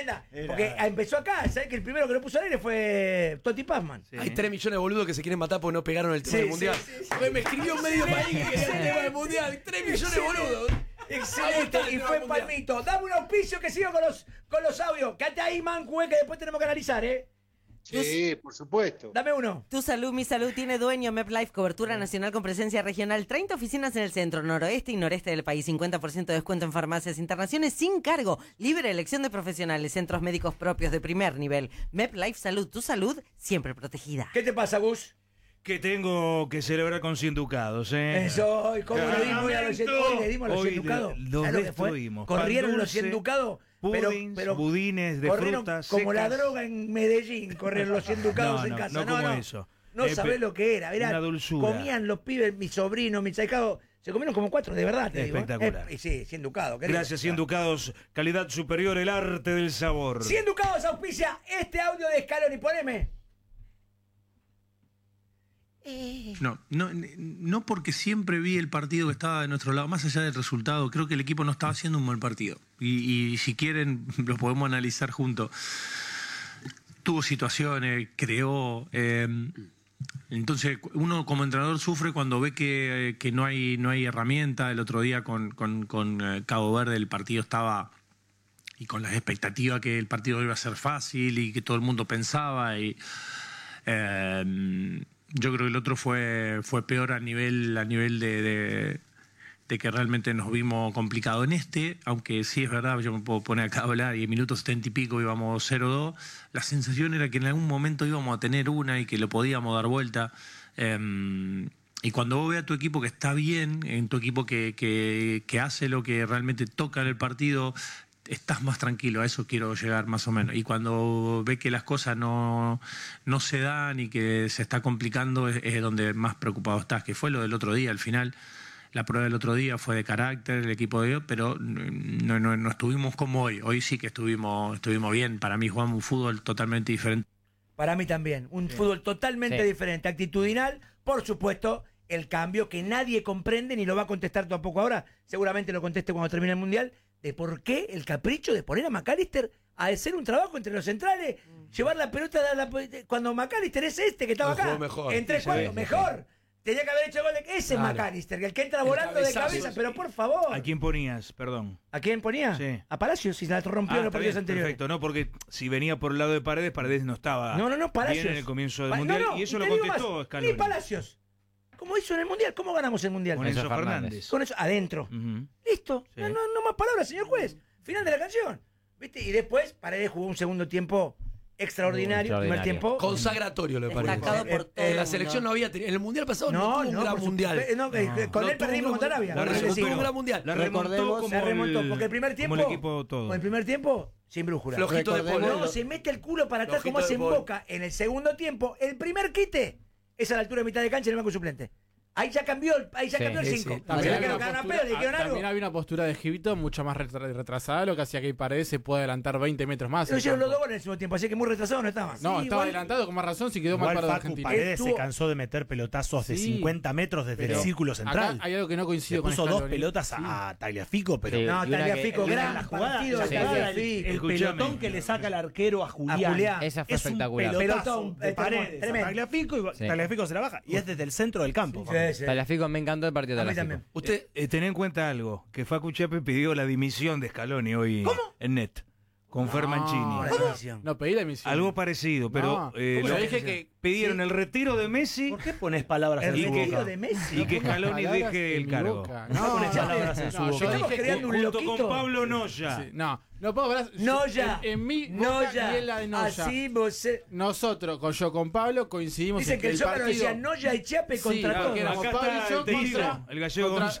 tremenda. Porque empezó acá, ¿sabes? Que el primero que lo puso al aire fue Totti Pazman. Sí. Hay 3 millones de boludos que se quieren matar porque no pegaron el tema del mundial. Me escribió medio país que quería el tema del mundial. 3 millones de boludos. Excelente, y fue Palmito. Dame un auspicio que sigo con los audios. Quédate ahí, Mancue, que después tenemos que analizar, ¿eh? Sí, por supuesto. Dame uno. Tu salud, mi salud tiene dueño. MepLife, cobertura nacional con presencia regional. 30 oficinas en el centro, noroeste y noreste del país. 50% de descuento en farmacias internacionales sin cargo. Libre elección de profesionales. Centros médicos propios de primer nivel. MepLife Salud, tu salud siempre protegida. ¿Qué te pasa, Gus? Que tengo que celebrar con 100 ducados, ¿eh? Eso, ¿cómo le dimos a los 100 ducados? Hoy le dimos a los 100 ducados. Los destruimos. Corrieron los 100 ducados. Pero budines de frutas como secas. la droga en Medellín, corrieron los 100 ducados en casa. No como eso. No sabés lo que era. Una dulzura. Comían los pibes, mis sobrinos, mis ahijados. Se comieron como 4, de verdad. Te espectacular. Digo. Sí, 100 ducados. Gracias, 100 ducados. Calidad superior, el arte del sabor. 100 ducados auspicia este audio de Scaloni. Poneme. No porque siempre vi el partido que estaba de nuestro lado, más allá del resultado, creo que el equipo no estaba haciendo un buen partido. Y si quieren, lo podemos analizar juntos. Tuvo situaciones, creó. Entonces, uno como entrenador sufre cuando ve que no hay herramienta. El otro día con Cabo Verde el partido estaba. Y con las expectativas que el partido iba a ser fácil y que todo el mundo pensaba. Yo creo que el otro fue peor a nivel de que realmente nos vimos complicado en este, aunque sí es verdad, yo me puedo poner acá a hablar y en minutos 70 y pico íbamos 0-2, la sensación era que en algún momento íbamos a tener una y que lo podíamos dar vuelta. Y cuando vos veas a tu equipo que está bien, en tu equipo que hace lo que realmente toca en el partido, estás más tranquilo, a eso quiero llegar más o menos. Y cuando ve que las cosas no se dan y que se está complicando, es donde más preocupado estás, que fue lo del otro día. Al final, la prueba del otro día fue de carácter, el equipo de hoy, pero no estuvimos como hoy. Hoy sí que estuvimos bien. Para mí jugamos un fútbol totalmente diferente. Para mí también, un fútbol totalmente diferente, actitudinal, por supuesto. El cambio que nadie comprende ni lo va a contestar tampoco ahora, seguramente lo conteste cuando termine el Mundial, de por qué el capricho de poner a McAllister a hacer un trabajo entre los centrales, llevar la pelota cuando McAllister es que estaba acá, mejor. en 3-4, mejor. Tenía que haber hecho gol ese es McAllister, el que entra volando de cabeza, pero por favor. ¿A quién ponías? Perdón. ¿A quién ponía? Sí. A Palacios, si la rompió en los partidos anteriores. Perfecto, no, porque si venía por el lado de Paredes no estaba Palacios. bien en el comienzo del Mundial, y eso lo contestó Scaloni. Ni Palacios. ¿Cómo hizo en el Mundial? ¿Cómo ganamos el Mundial? Con Enzo Fernández. Con eso, adentro. Listo. Sí. No más palabras, señor juez. Final de la canción. ¿Viste? Y después Paredes jugó un segundo tiempo extraordinario. Primer tiempo consagratorio, le parece. Destacado por todo. La selección no había tenido. En el Mundial pasado no tuvo un gran Mundial. Con él perdimos contra Arabia. No tuvo un gran Mundial. La remontó porque el primer tiempo. Como el equipo todo. Con el primer tiempo, sin brújula. Flojito de polo. No, se mete el culo para atrás como hace en Boca. En el segundo tiempo, el primer quite es a la altura de mitad de cancha en el banco suplente. Ahí ya cambió el 5. También había una postura de Gibito mucho más retrasada, lo que hacía que Paredes se pueda adelantar 20 metros más. Pero hicieron los 2 goles en el segundo tiempo, así que muy retrasado no estaba. No, estaba adelantado con más razón, si quedó mal para Argentina. Paredes se cansó de meter pelotazos de 50 metros desde el círculo central. Hay algo que no coincido con puso 2 pelotas a Tagliafico, pero no, Tagliafico, gran partido. El pelotón que le saca el arquero a Julián. Esa fue es espectacular. Un pelotazo de Paredes. Tagliafico y Tagliafico se la baja. Y es desde el centro del campo. Tagliafico me encantó el partido de Tagliafico. Usted tened en cuenta algo, que Facu Chiappe pidió la dimisión de Scaloni hoy en Net. Con Fer Mancini. No, pedí la dimisión. Algo parecido, pero yo dije que pidieron el retiro de Messi. ¿Por qué pones palabras en su boca? De Messi, y que Scaloni deje el cargo. No pones palabras en su boca. Estamos creando un junto loquito. con Pablo Noya. No puedo hablar. Noya. En mi boca y en la de Noya. Así vos. Nosotros, con Pablo, coincidimos Dicen en que el Zócalo partido decía Noya y Chiappe contra todos. éramos Acá Pablo y está yo el testigo, el gallego